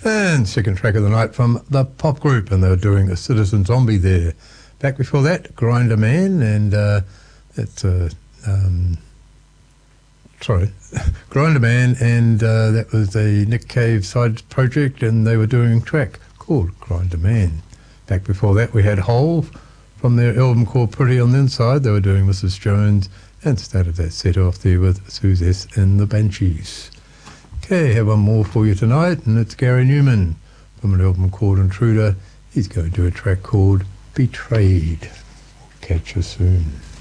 And second track of the night from the Pop Group, and they were doing a Citizen Zombie there. Back before that, Grinder Man, and Grinder Man, and that was a Nick Cave side project, and they were doing a track called Grinder Man. Back before that, we had Hole from their album called Pretty on the Inside. They were doing Mrs. Jones, and started that set off there with Suze S and the Banshees. Okay, have one more for you tonight, and it's Gary Newman from an album called Intruder. He's going to do a track called Betrayed. Catch you soon.